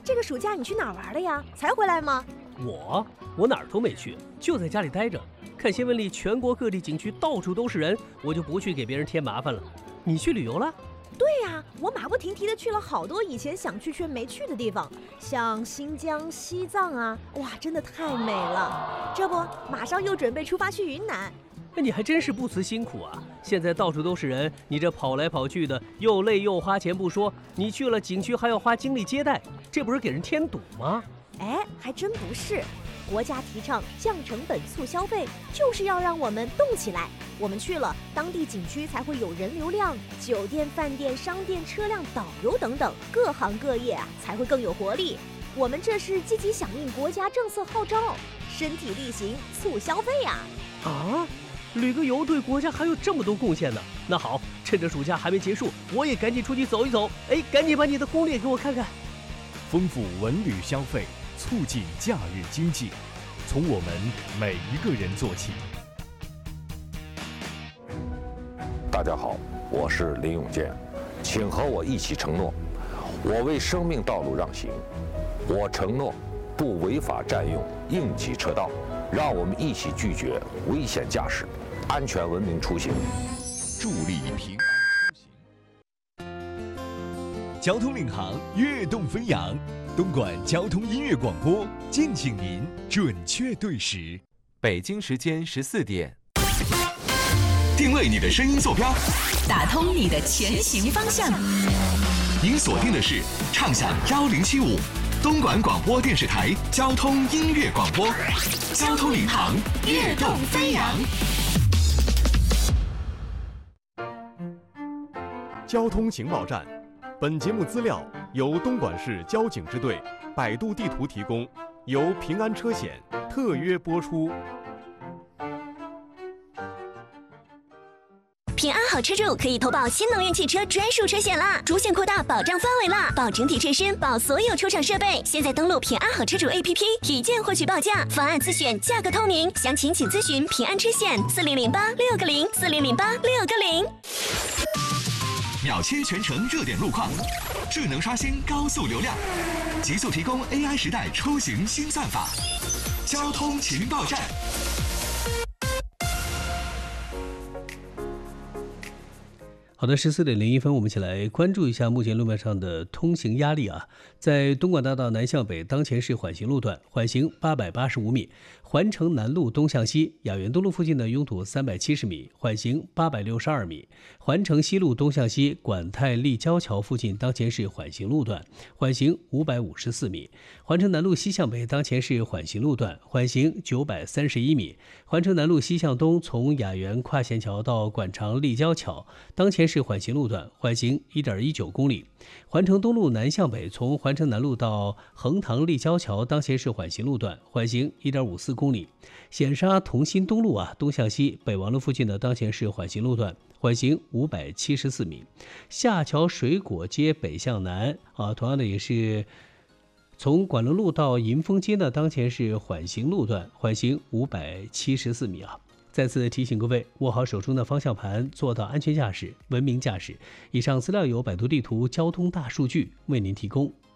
这个暑假你去哪儿玩了呀？才回来吗？ 我哪儿都没去，就在家里待着。看新闻里全国各地景区到处都是人，我就不去给别人添麻烦了。你去旅游了？ 对呀，我马不停蹄地去了好多以前想去却没去的地方，像新疆、西藏啊，哇，真的太美了。这不，马上又准备出发去云南。 你还真是不辞辛苦啊！现在到处都是人，你这跑来跑去的，又累又花钱不说，你去了景区还要花精力接待，这不是给人添堵吗？ 哎，还真不是。国家提倡降成本促消费，就是要让我们动起来。我们去了当地景区，才会有人流量，酒店、饭店、商店、车辆、导游等等各行各业啊，才会更有活力。我们这是积极响应国家政策号召，身体力行促消费呀！ 啊，旅个游对国家还有这么多贡献呢。那好，趁着暑假还没结束，我也赶紧出去走一走。哎，赶紧把你的攻略给我看看。 丰富文旅消费，促进假日经济，从我们每一个人做起。 大家好，我是林永健，请和我一起承诺，我为生命道路让行，我承诺不违法占用应急车道，让我们一起拒绝危险驾驶，安全文明出行， 助力平安出行。交通领航，跃动飞扬。东莞交通音乐广播，敬请您准确对时。 北京时间14点。 定位你的声音坐标， 打通你的前行方向。 您锁定的是畅享1075，东莞广播电视台交通音乐广播，交通领航，跃动飞扬。 交通情报站，本节目资料由东莞市交警支队百度地图提供，由平安车险特约播出。 平安好车主可以投保新能源汽车专属车险啦，主险扩大保障范围啦，保整体车身，保所有出厂设备。现在登录平安好车主 APP， 一键获取报价，方案自选，价格透明。详情请咨询平安车险4008-6604008-660。 秒切全程热点路况，智能刷新高速流量，极速提供 AI 时代出行新算法。交通情报站。 好的，14:01，我们一起来关注一下目前路面上的通行压力啊。在东莞大道南向北当前是缓行路段，缓行885米；环城南路东向西雅园东路附近的拥堵370米，缓行862米；环城西路东向西管泰立交桥附近当前是缓行路段，缓行554米；环城南路西向北当前是缓行路段，缓行931米；环城南路西向东从雅园跨线桥到管长立交桥当前是缓行路段，缓行1.19公里；环城东路南向北从环城南路到横塘立交桥当前是缓行路段，缓行1.54公里；显沙同心东路东向西北王路附近的当前是缓行路段，缓行574米；下桥水果街北向南同样的也是从管乐路到银丰街的当前是缓行路段，缓行574米再次提醒各位，握好手中的方向盘，做到安全驾驶、文明驾驶。以上资料由百度地图交通大数据为您提供。